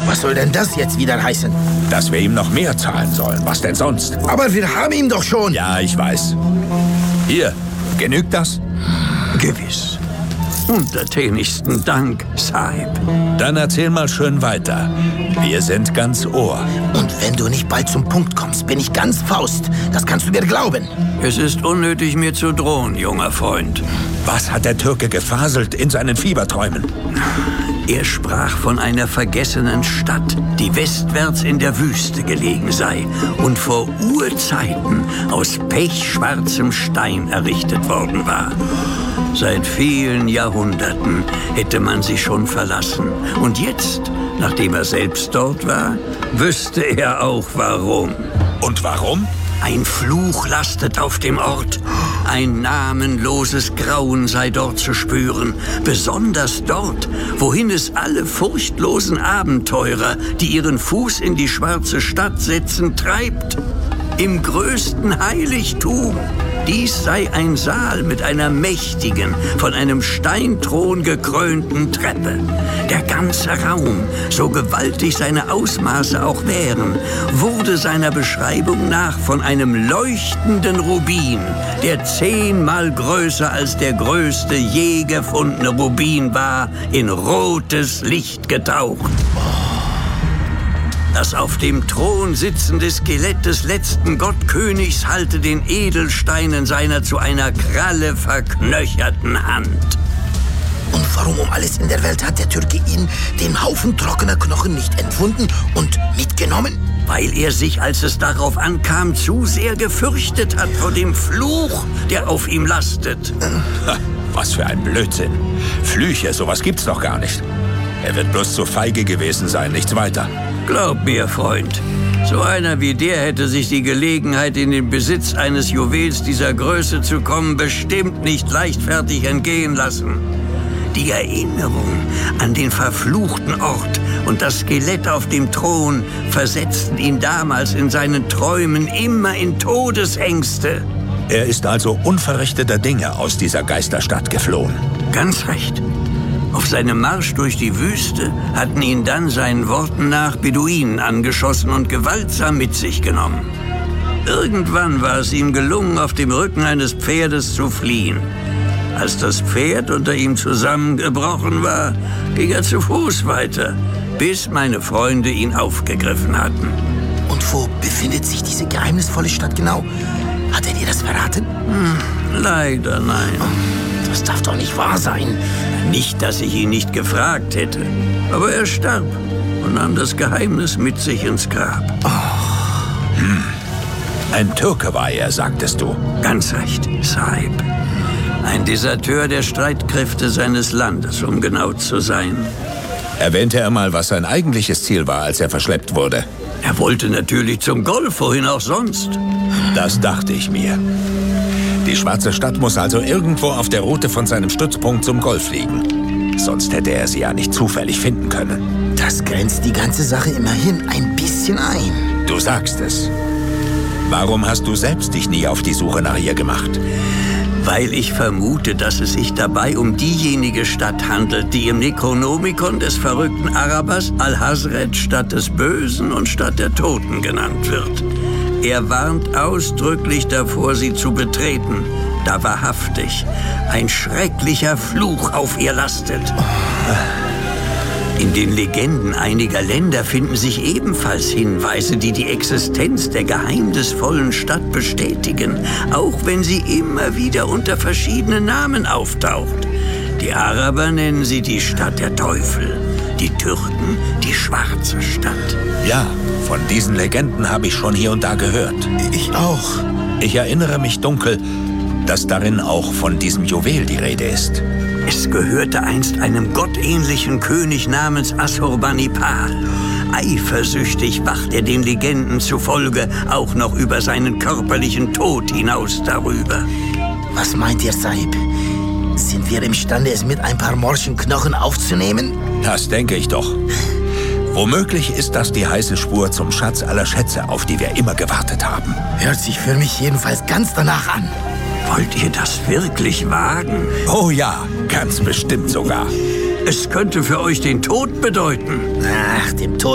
Was soll denn das jetzt wieder heißen? Dass wir ihm noch mehr zahlen sollen. Was denn sonst? Aber wir haben ihn doch schon. Ja, ich weiß. Hier, genügt das? Gewiss. Untertänigsten Dank, Sahib. Dann erzähl mal schön weiter. Wir sind ganz Ohr. Und wenn du nicht bald zum Punkt kommst, bin ich ganz Faust. Das kannst du mir glauben. Es ist unnötig, mir zu drohen, junger Freund. Was hat der Türke gefaselt in seinen Fieberträumen? Er sprach von einer vergessenen Stadt, die westwärts in der Wüste gelegen sei und vor Urzeiten aus pechschwarzem Stein errichtet worden war. Seit vielen Jahrhunderten hätte man sie schon verlassen. Und jetzt, nachdem er selbst dort war, wüsste er auch warum. Und warum? Ein Fluch lastet auf dem Ort. Ein namenloses Grauen sei dort zu spüren. Besonders dort, wohin es alle furchtlosen Abenteurer, die ihren Fuß in die schwarze Stadt setzen, treibt. Im größten Heiligtum. Dies sei ein Saal mit einer mächtigen, von einem Steinthron gekrönten Treppe. Der ganze Raum, so gewaltig seine Ausmaße auch wären, wurde seiner Beschreibung nach von einem leuchtenden Rubin, der 10-mal größer als der größte je gefundene Rubin war, in rotes Licht getaucht. Das auf dem Thron sitzende Skelett des letzten Gottkönigs halte den Edelsteinen seiner zu einer Kralle verknöcherten Hand. Und warum um alles in der Welt hat der Türke ihn, den Haufen trockener Knochen, nicht entwunden und mitgenommen? Weil er sich, als es darauf ankam, zu sehr gefürchtet hat vor dem Fluch, der auf ihm lastet. Was für ein Blödsinn. Flüche, sowas gibt's doch gar nicht. Er wird bloß zu feige gewesen sein, nichts weiter. Glaub mir, Freund, so einer wie der hätte sich die Gelegenheit, in den Besitz eines Juwels dieser Größe zu kommen, bestimmt nicht leichtfertig entgehen lassen. Die Erinnerung an den verfluchten Ort und das Skelett auf dem Thron versetzten ihn damals in seinen Träumen immer in Todesängste. Er ist also unverrichteter Dinge aus dieser Geisterstadt geflohen. Ganz recht. Auf seinem Marsch durch die Wüste hatten ihn dann seinen Worten nach Beduinen angeschossen und gewaltsam mit sich genommen. Irgendwann war es ihm gelungen, auf dem Rücken eines Pferdes zu fliehen. Als das Pferd unter ihm zusammengebrochen war, ging er zu Fuß weiter, bis meine Freunde ihn aufgegriffen hatten. Und wo befindet sich diese geheimnisvolle Stadt genau? Hat er dir das verraten? Leider nein. Das darf doch nicht wahr sein. Nicht, dass ich ihn nicht gefragt hätte. Aber er starb und nahm das Geheimnis mit sich ins Grab. Ein Türke war er, sagtest du. Ganz recht, Sahib. Ein Deserteur der Streitkräfte seines Landes, um genau zu sein. Erwähnte er mal, was sein eigentliches Ziel war, als er verschleppt wurde? Er wollte natürlich zum Golf, wohin auch sonst. Das dachte ich mir. Die schwarze Stadt muss also irgendwo auf der Route von seinem Stützpunkt zum Golf liegen. Sonst hätte er sie ja nicht zufällig finden können. Das grenzt die ganze Sache immerhin ein bisschen ein. Du sagst es. Warum hast du selbst dich nie auf die Suche nach ihr gemacht? Weil ich vermute, dass es sich dabei um diejenige Stadt handelt, die im Necronomicon des verrückten Arabers Al-Hazred Stadt des Bösen und Stadt der Toten genannt wird. Er warnt ausdrücklich davor, sie zu betreten, da wahrhaftig ein schrecklicher Fluch auf ihr lastet. In den Legenden einiger Länder finden sich ebenfalls Hinweise, die die Existenz der geheimnisvollen Stadt bestätigen, auch wenn sie immer wieder unter verschiedenen Namen auftaucht. Die Araber nennen sie die Stadt der Teufel, die Türken die schwarze Stadt. Ja, von diesen Legenden habe ich schon hier und da gehört. Ich auch. Ich erinnere mich dunkel, dass darin auch von diesem Juwel die Rede ist. Es gehörte einst einem gottähnlichen König namens Assurbanipal. Eifersüchtig wacht er den Legenden zufolge auch noch über seinen körperlichen Tod hinaus darüber. Was meint ihr, Sahib? Sind wir imstande, es mit ein paar morschen Knochen aufzunehmen? Das denke ich doch. Womöglich ist das die heiße Spur zum Schatz aller Schätze, auf die wir immer gewartet haben. Hört sich für mich jedenfalls ganz danach an. Wollt ihr das wirklich wagen? Oh ja, ganz bestimmt sogar. Es könnte für euch den Tod bedeuten. Ach, dem Tod